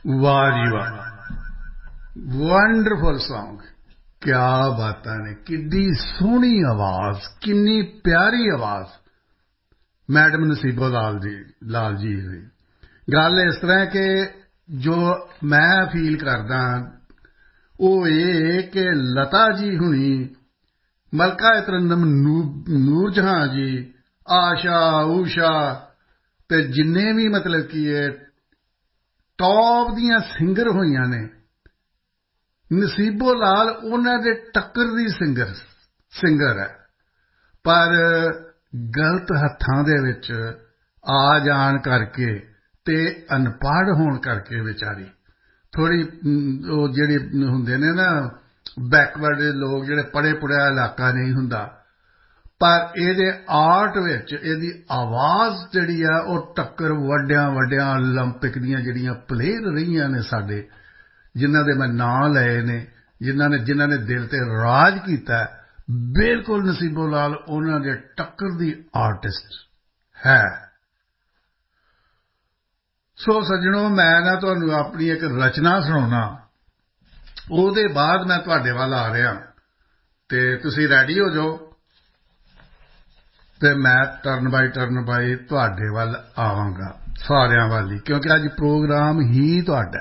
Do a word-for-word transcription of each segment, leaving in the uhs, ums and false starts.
वाह जी वाह, wonderful song. क्या बातां ने, किड्डी सोहनी आवाज, किन्नी प्यारी आवाज। मैडम नसीबो लाल जी लाल जी ਦੀ ਗੱਲ ਇਸ ਤਰ੍ਹਾਂ ਕਿ ਜੋ ਮੈਂ ਫੀਲ ਕਰਦਾ ਉਹ ਇਹ ਕਿ ਲਤਾ ਜੀ ਹੁਣੀ, ਮਲਕਾ ਤਰੰਨਮ ਨੂਰ ਜਹਾਂ ਜੀ, ਆਸ਼ਾ ਊਸ਼ਾ ਤੇ ਜਿੰਨੇ ਵੀ ਮਤਲਬ ਕੀ ਇਹ ਟੌਪ ਦੀਆਂ ਸਿੰਗਰ ਹੋਈਆਂ ਨੇ, ਨਸੀਬੋ ਲਾਲ ਉਹਨਾਂ ਦੇ ਟੱਕਰ ਦੀ ਸਿੰਗਰ ਸਿੰਗਰ ਹੈ। ਪਰ ਗਲਤ ਹੱਥਾਂ ਦੇ ਵਿੱਚ ਆ ਜਾਣ ਕਰਕੇ ਤੇ ਅਨਪੜ੍ਹ ਹੋਣ ਕਰਕੇ ਵਿਚਾਰੀ ਥੋੜ੍ਹੀ ਉਹ ਜਿਹੜੇ ਹੁੰਦੇ ਨੇ ਨਾ ਬੈਕਵਰਡ ਲੋਕ, ਜਿਹੜੇ ਪੜ੍ਹੇ ਪੁੜ੍ਹਿਆ ਇਲਾਕਾ ਨਹੀਂ ਹੁੰਦਾ, ਪਰ ਇਹਦੇ ਆਰਟ ਵਿੱਚ ਇਹਦੀ ਆਵਾਜ਼ ਜਿਹੜੀ ਆ ਉਹ ਟੱਕਰ ਵੱਡਿਆਂ ਵੱਡਿਆਂ ਓਲੰਪਿਕ ਦੀਆਂ ਜਿਹੜੀਆਂ ਪਲੇਅਰ ਰਹੀਆਂ ਨੇ ਸਾਡੇ, ਜਿਨ੍ਹਾਂ ਦੇ ਮੈਂ ਨਾਂ ਲਏ ਨੇ, ਜਿਨ੍ਹਾਂ ਨੇ ਜਿਨ੍ਹਾਂ ਨੇ ਦਿਲ ਤੇ ਰਾਜ ਕੀਤਾ, ਬਿਲਕੁਲ ਨਸੀਬੋ ਲਾਲ ਉਹਨਾਂ ਦੇ ਟੱਕਰ ਦੀ ਆਰਟਿਸਟ ਹੈ। ਸੋ ਸੱਜਣੋ, ਮੈਂ ਨਾ ਤੁਹਾਨੂੰ ਆਪਣੀ ਇੱਕ ਰਚਨਾ ਸੁਣਾਉਣਾ, ਉਹਦੇ ਬਾਅਦ ਮੈਂ ਤੁਹਾਡੇ ਵੱਲ ਆ ਰਿਹਾ ਤੇ ਤੁਸੀਂ ਰੈਡੀ ਹੋ ਜਾਓ ਤੇ ਮੈਂ ਟਰਨ ਬਾਈ ਟਰਨ ਬਾਈ ਤੁਹਾਡੇ ਵੱਲ ਆਵਾਂਗਾ, ਸਾਰਿਆਂ ਵੱਲ ਹੀ, ਕਿਉਂਕਿ ਅੱਜ ਪ੍ਰੋਗਰਾਮ ਹੀ ਤੁਹਾਡਾ।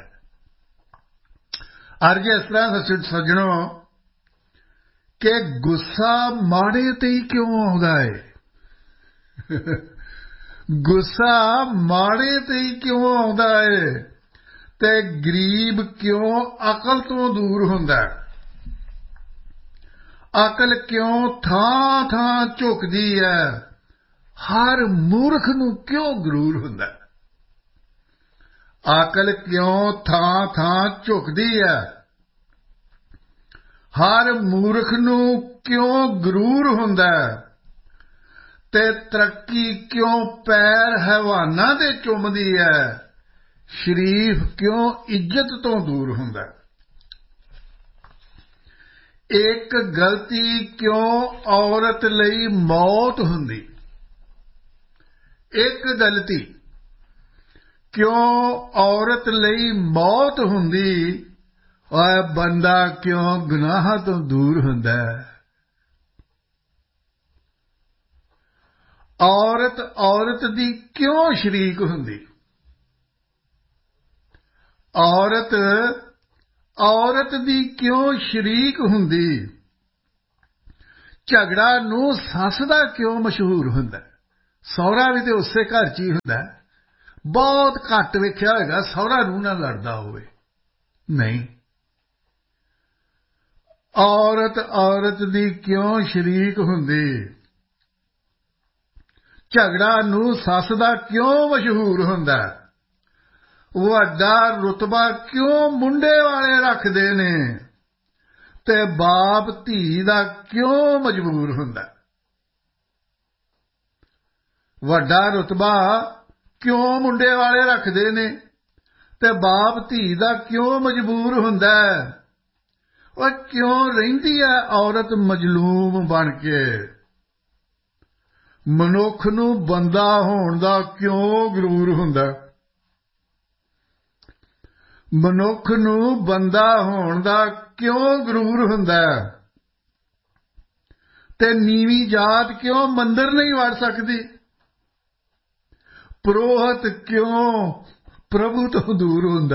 ਅੱਜ ਇਸ ਤਰ੍ਹਾਂ ਸੱਜਣੋ ਕਿ ਗੁੱਸਾ ਮਾੜੇ ਤੇ ਹੀ ਕਿਉਂ ਆਉਂਦਾ ਹੈ ਗੁੱਸਾ ਮਾੜੇ ਤੇ ਹੀ ਕਿਉਂ ਆਉਂਦਾ ਹੈ ਤੇ ਗਰੀਬ ਕਿਉਂ ਅਕਲ ਤੋਂ ਦੂਰ ਹੁੰਦਾ, ਅਕਲ ਕਿਉਂ ਥਾਂ ਥਾਂ ਝੁਕਦੀ ਹੈ, ਹਰ ਮੂਰਖ ਨੂੰ ਕਿਉਂ ਗਰੂਰ ਹੁੰਦਾ, ਅਕਲ ਕਿਉਂ ਥਾਂ ਥਾਂ ਝੁਕਦੀ ਹੈ, ਹਰ ਮੂਰਖ ਨੂੰ ਕਿਉਂ ਗਰੂਰ ਹੁੰਦਾ, ਤੇ ਤਰੱਕੀ ਕਿਉਂ ਪੈਰ ਹੈਵਾਨਾਂ ਦੇ ਚੁੰਮਦੀ ਹੈ, ਸ਼ਰੀਫ ਕਿਉਂ ਇੱਜ਼ਤ ਤੋਂ ਦੂਰ ਹੁੰਦਾ, ਇੱਕ ਗਲਤੀ ਕਿਉਂ ਔਰਤ ਲਈ ਮੌਤ ਹੁੰਦੀ, ਇੱਕ ਗਲਤੀ ਕਿਉਂ ਔਰਤ ਲਈ ਮੌਤ ਹੁੰਦੀ, ਔਰ ਬੰਦਾ ਕਿਉਂ ਗੁਨਾਹਾਂ ਤੋਂ ਦੂਰ ਹੁੰਦਾ, ਔਰਤ ਔਰਤ ਦੀ ਕਿਉਂ ਸ਼ਰੀਕ ਹੁੰਦੀ, ਔਰਤ ਔਰਤ ਦੀ ਕਿਉਂ ਸ਼ਰੀਕ ਹੁੰਦੀ, ਝਗੜਾ ਨੂੰ ਸੱਸ ਦਾ ਕਿਉਂ ਮਸ਼ਹੂਰ ਹੁੰਦਾ, ਸਹੁਰਾ ਵੀ ਤੇ ਉਸੇ ਘਰ 'ਚ ਹੀ ਹੁੰਦਾ, ਬਹੁਤ ਘੱਟ ਵੇਖਿਆ ਹੋਏਗਾ ਸਹੁਰਾ ਨੂੰਹ ਨਾਲ ਲੜਦਾ ਹੋਵੇ, ਨਹੀਂ। ਔਰਤ ਔਰਤ ਦੀ ਕਿਉਂ ਸ਼ਰੀਕ ਹੁੰਦੀ, ਝਗੜਾ ਨੂੰ ਸੱਸ ਦਾ ਕਿਉਂ ਮਸ਼ਹੂਰ ਹੁੰਦਾ, ਵੱਡਾ ਰੁਤਬਾ ਕਿਉਂ ਮੁੰਡੇ ਵਾਲੇ ਰੱਖਦੇ ਨੇ ਤੇ ਬਾਪ ਧੀ ਦਾ ਕਿਉਂ ਮਜਬੂਰ ਹੁੰਦਾ, ਵੱਡਾ ਰੁਤਬਾ ਕਿਉਂ ਮੁੰਡੇ ਵਾਲੇ ਰੱਖਦੇ ਨੇ ਤੇ ਬਾਪ ਧੀ ਦਾ ਕਿਉਂ ਮਜਬੂਰ ਹੁੰਦਾ, ਉਹ ਕਿਉਂ ਰਹਿੰਦੀ ਹੈ ਔਰਤ ਮਜਲੂਮ ਬਣ ਕੇ, ਮਨੁੱਖ ਨੂੰ ਬੰਦਾ ਹੋਣ ਦਾ ਕਿਉਂ ਗਰੂਰ ਹੁੰਦਾ, ਮਨੁੱਖ ਨੂੰ ਬੰਦਾ ਹੋਣ ਦਾ ਕਿਉਂ ਗਰੂਰ ਹੁੰਦਾ, ਤੇ ਨੀਵੀਂ ਜਾਤ ਕਿਉਂ ਮੰਦਰ ਨਹੀਂ ਵੜ ਸਕਦੀ, ਪ੍ਰੋਹਤ ਕਿਉਂ ਪ੍ਰਭੂ ਤੋਂ ਦੂਰ ਹੁੰਦਾ,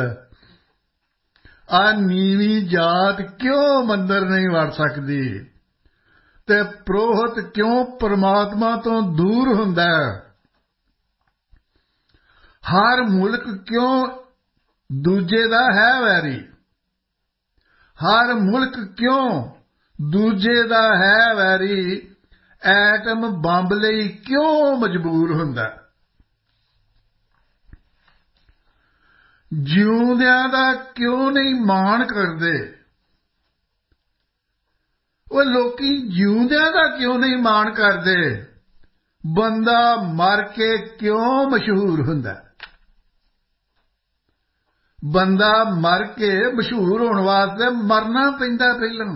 ਆ ਨੀਵੀਂ ਜਾਤ ਕਿਉਂ ਮੰਦਰ ਨਹੀਂ ਵੜ ਸਕਦੀ ਤੇ ਪ੍ਰੋਹਤ ਕਿਉਂ ਪਰਮਾਤਮਾ ਤੋਂ ਦੂਰ ਹੁੰਦਾ, ਹਰ ਮੁਲਕ ਕਿਉਂ ਦੂਜੇ ਦਾ ਹੈ ਵੈਰੀ, ਹਰ ਮੁਲਕ ਕਿਉਂ ਦੂਜੇ ਦਾ ਹੈ ਵੈਰੀ, ਐਟਮ ਬੰਬ ਲਈ ਕਿਉਂ ਮਜਬੂਰ ਹੁੰਦਾ, ਜਿਉਂਦਿਆਂ ਦਾ ਕਿਉਂ ਨਹੀਂ ਮਾਣ ਕਰਦੇ, ਉਹ ਲੋਕੀ ਜਿਉਂਦਿਆਂ ਦਾ ਕਿਉਂ ਨਹੀਂ ਮਾਣ ਕਰਦੇ, ਬੰਦਾ ਮਰ ਕੇ ਕਿਉਂ ਮਸ਼ਹੂਰ ਹੁੰਦਾ, ਬੰਦਾ ਮਰ ਕੇ ਮਸ਼ਹੂਰ ਹੋਣ ਵਾਸਤੇ ਮਰਨਾ ਪੈਂਦਾ ਪਹਿਲਾਂ,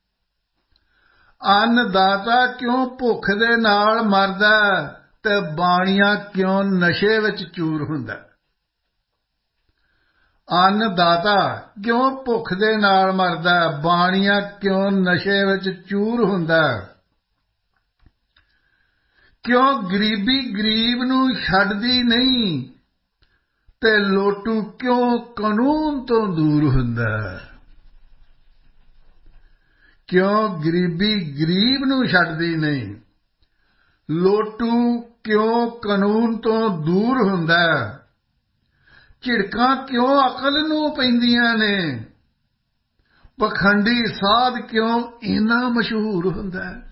ਅੰਨਦਾਤਾ ਕਿਉਂ ਭੁੱਖ ਦੇ ਨਾਲ ਮਰਦਾ ਤੇ ਬਾਣੀਆ ਕਿਉਂ ਨਸ਼ੇ ਵਿੱਚ ਚੂਰ ਹੁੰਦਾ, ਅੰਨਦਾਤਾ ਕਿਉਂ ਭੁੱਖ ਦੇ ਨਾਲ ਮਰਦਾ ਹੈ, ਬਾਣੀਆ ਕਿਉਂ ਨਸ਼ੇ ਵਿੱਚ ਚੂਰ ਹੁੰਦਾ ਹੈ, ਕਿਉਂ ਗਰੀਬੀ ਗਰੀਬ ਨੂੰ ਛੱਡਦੀ ਨਹੀਂ ਤੇ ਲੋਟੂ ਕਿਉਂ ਕਾਨੂੰਨ ਤੋਂ ਦੂਰ ਹੁੰਦਾ ਹੈ, ਕਿਉਂ ਗਰੀਬੀ ਗਰੀਬ ਨੂੰ ਛੱਡਦੀ ਨਹੀਂ, ਲੋਟੂ ਕਿਉਂ ਕਾਨੂੰਨ ਤੋਂ ਦੂਰ ਹੁੰਦਾ ਹੈ, ਝਿੜਕਾਂ ਕਿਉਂ ਅਕਲ ਨੂੰ ਪੈਂਦੀਆਂ ਨੇ, ਪਖੰਡੀ ਸਾਧ ਕਿਉਂ ਇੰਨਾ ਮਸ਼ਹੂਰ ਹੁੰਦਾ ਹੈ।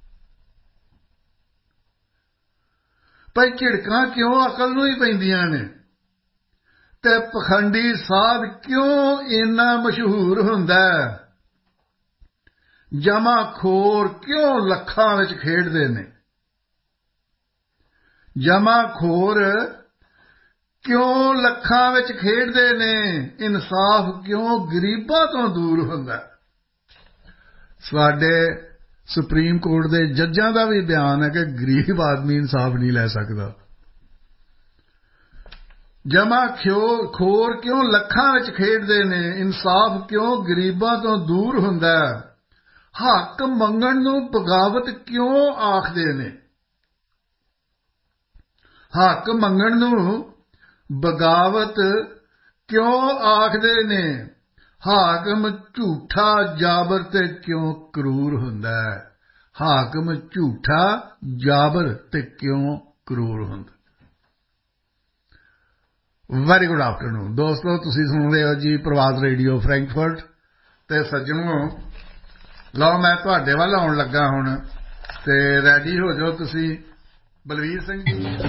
ਭਾਈ ਝਿੜਕਾਂ ਕਿਉਂ ਅਕਲ ਨੂੰ ਹੀ ਪੈਂਦੀਆਂ ਨੇ ਤੇ ਪਖੰਡੀ ਸਾਧ ਕਿਉਂ ਇੰਨਾ ਮਸ਼ਹੂਰ ਹੁੰਦਾ ਹੈ, ਜਮਾਖੋਰ ਕਿਉਂ ਲੱਖਾਂ ਵਿੱਚ ਖੇਡਦੇ ਨੇ, ਜਮਾਖੋਰ ਕਿਉਂ ਲੱਖਾਂ ਵਿੱਚ ਖੇਡਦੇ ਨੇ, ਇਨਸਾਫ ਕਿਉਂ ਗਰੀਬਾਂ ਤੋਂ ਦੂਰ ਹੁੰਦਾ। ਸਾਡੇ ਸੁਪਰੀਮ ਕੋਰਟ ਦੇ ਜੱਜਾਂ ਦਾ ਵੀ ਬਿਆਨ ਹੈ ਕਿ ਗਰੀਬ ਆਦਮੀ ਇਨਸਾਫ ਨਹੀਂ ਲੈ ਸਕਦਾ। ਜਮਾਖੋਰ ਕਿਉਂ ਲੱਖਾਂ ਵਿੱਚ ਖੇਡਦੇ ਨੇ, ਇਨਸਾਫ ਕਿਉਂ ਗਰੀਬਾਂ ਤੋਂ ਦੂਰ ਹੁੰਦਾ। ਹੱਕ ਮੰਗਣ ਨੂੰ ਬਗਾਵਤ ਕਿਉਂ ਆਖਦੇ ਨੇ, ਹੱਕ ਮੰਗਣ ਨੂੰ ਬਗਾਵਤ ਕਿਉਂ ਆਖਦੇ ਨੇ, ਹਾਕਮ ਝੂਠਾ ਜਾਬਰ ਤੇ ਕਿਉਂ ਕਰੂਰ ਹੁੰਦਾ ਹੈ, ਹਾਕਮ ਝੂਠਾ ਜਾਬਰ ਤੇ ਕਿਉਂ ਕਰੂਰ ਹੁੰਦਾ। ਵੈਰੀ ਗੁੱਡ ਆਫਟਰਨੂਨ ਦੋਸਤੋ, ਤੁਸੀਂ ਸੁਣ ਰਹੇ ਹੋ ਜੀ ਪ੍ਰਵਾਦ ਰੇਡੀਓ ਫਰੈਂਕਫਰਟ। ਤੇ ਸੱਜਣੋ, ਲਓ ਮੈਂ ਤੁਹਾਡੇ ਵੱਲ ਆਉਣ ਲੱਗਾ ਹੁਣ, ਤੇ ਰੈਡੀ ਹੋ ਜਾਓ ਤੁਸੀਂ। ਬਲਵੀਰ ਸਿੰਘ ਜੀ